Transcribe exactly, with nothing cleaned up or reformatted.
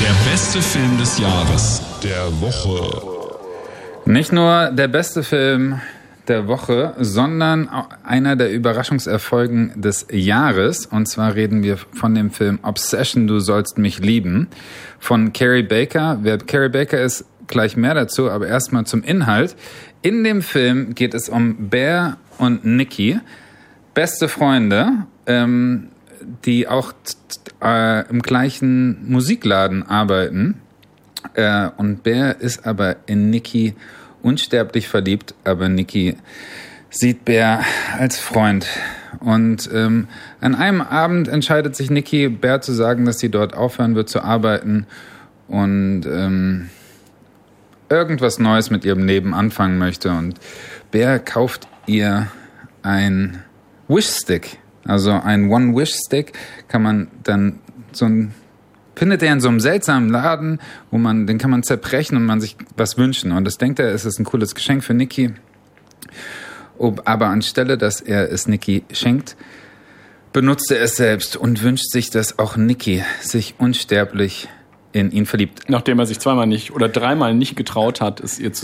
Der beste Film des Jahres. Der Woche. Nicht nur der beste Film der Woche, sondern auch einer der Überraschungserfolgen des Jahres. Und zwar reden wir von dem Film Obsession, du sollst mich lieben, von Carrie Baker. Wer Carrie Baker ist, gleich mehr dazu, aber erstmal zum Inhalt. In dem Film geht es um Bear und Nikki, beste Freunde, ähm, die auch äh, im gleichen Musikladen arbeiten. Äh, und Bear ist aber in Nikki unsterblich verliebt, aber Nikki sieht Bear als Freund. Und ähm, an einem Abend entscheidet sich Nikki, Bear zu sagen, dass sie dort aufhören wird zu arbeiten und ähm, irgendwas Neues mit ihrem Leben anfangen möchte. Und Bear kauft ihr ein Wish-Stick. Also ein One-Wish-Stick kann man dann so ein findet er in so einem seltsamen Laden, wo man, den kann man zerbrechen und man sich was wünschen. Und das denkt er, es ist ein cooles Geschenk für Nikki. Aber anstelle, dass er es Nikki schenkt, benutzt er es selbst und wünscht sich, dass auch Nikki sich unsterblich in ihn verliebt. Nachdem er sich zweimal nicht oder dreimal nicht getraut hat, es ihr zu